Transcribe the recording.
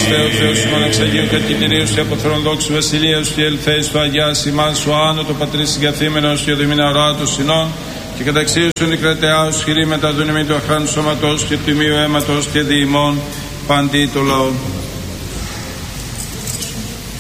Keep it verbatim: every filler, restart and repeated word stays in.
Θεός, Θεός ημών εξ Αγίου Κακινηρίου και αποθρόν δόξου βασιλείας και ελθέης του Αγιάς ημάς ο άνω το πατρίς συγκαθήμενος και οδημήνα οράτος συνών και καταξίωσον η κρατεάους χειρή μετά του νημί του αχράντου σώματος και του ημίου αίματος και διημών παντί το λαό.